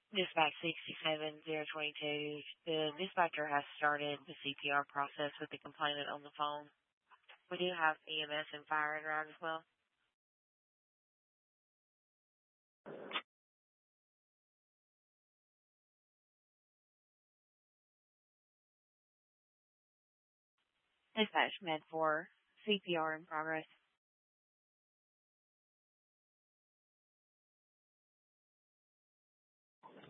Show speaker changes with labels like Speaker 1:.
Speaker 1: Dispatch 67022. The dispatcher has started the CPR process with the complainant on the phone. We do have EMS and fire en route as well. Dispatch med 4, CPR in progress.